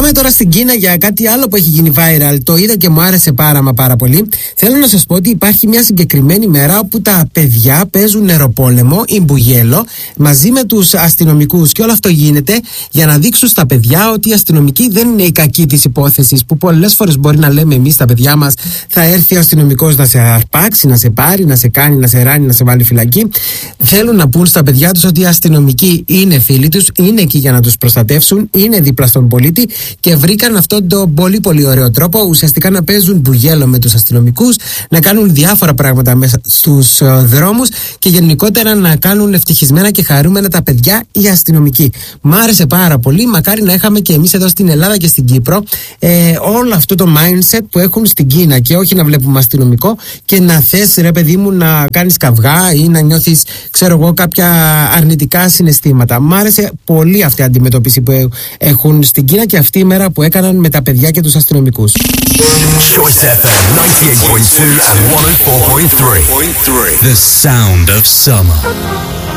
Πάμε τώρα στην Κίνα για κάτι άλλο που έχει γίνει viral. Το είδα και μου άρεσε πάρα πολύ. Θέλω να σας πω ότι υπάρχει μια συγκεκριμένη μέρα όπου τα παιδιά παίζουν νεροπόλεμο, Ιμπουγέλο, μαζί με τους αστυνομικούς. Και όλο αυτό γίνεται για να δείξουν στα παιδιά ότι οι αστυνομικοί δεν είναι οι κακοί της υπόθεσης. Που πολλές φορές μπορεί να λέμε εμείς στα παιδιά μας, θα έρθει ο αστυνομικός να σε αρπάξει, να σε πάρει, να σε κάνει, να σε ράνει, να σε βάλει φυλακή. Θέλουν να πούν στα παιδιά τους ότι οι αστυνομικοί είναι φίλοι τους, είναι εκεί για να τους προστατεύσουν, είναι δίπλα στον πολίτη και βρήκαν αυτόν τον πολύ ωραίο τρόπο ουσιαστικά να παίζουν μπουγέλο με τους αστυνομικούς, να κάνουν διάφορα πράγματα μέσα στους δρόμους και γενικότερα να κάνουν ευτυχισμένα και χαρούμενα τα παιδιά οι αστυνομικοί. Μ' άρεσε πάρα πολύ, μακάρι να είχαμε και εμείς εδώ στην Ελλάδα και στην Κύπρο όλο αυτό το mindset που έχουν στην Κίνα και όχι να βλέπουμε αστυνομικό και να θες ρε παιδί μου να κάνεις καυγά ή να νιώθεις ξέρω εγώ κάποια αρνητικά συναισθήματα. Μ' άρεσε πολύ αυτή η αντιμετώπιση που έχουν στην Κίνα και αυτή η μέρα που έκαναν με τα παιδιά και τους αστυνομικούς. Choice FM 98.2 and 104.3. The sound of summer.